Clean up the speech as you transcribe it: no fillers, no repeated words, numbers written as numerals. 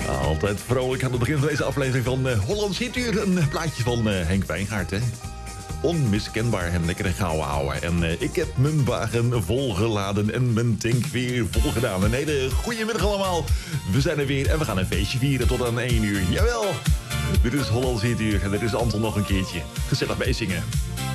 Altijd vrolijk aan het begin van deze aflevering van Hollands Hituur. Een plaatje van Henk Wijngaard, hè. Onmiskenbaar en lekker gauw houden. En ik heb mijn wagen volgeladen en mijn tank weer volgedaan. Een hele goedemiddag allemaal. We zijn er weer en we gaan een feestje vieren tot aan 1 uur. Jawel! Dit is Hollands Hituur en dit is Anton nog een keertje. Gezellig meezingen.